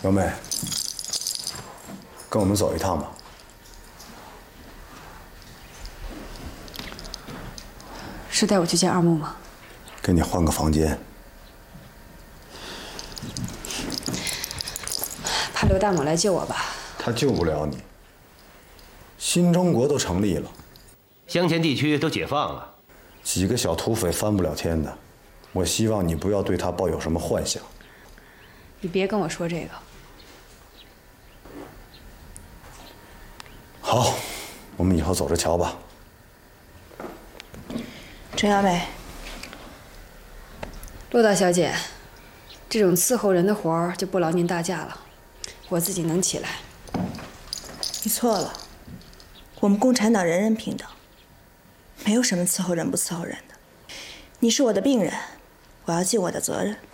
尤妹，跟我们走一趟吧。 是带我去见二木吗？ 给你换个房间。 怕刘大猛来救我吧？ 他救不了你。新中国都成立了， 乡间地区都解放了， 几个小土匪翻不了天的。我希望你不要对他抱有什么幻想。 你别跟我说这个。 好，我们以后走着瞧吧。 陈小美， 骆大小姐，这种伺候人的活儿就不劳您大驾了，我自己能起来。 你错了，我们共产党人人平等，没有什么伺候人不伺候人的。你是我的病人，我要尽我的责任。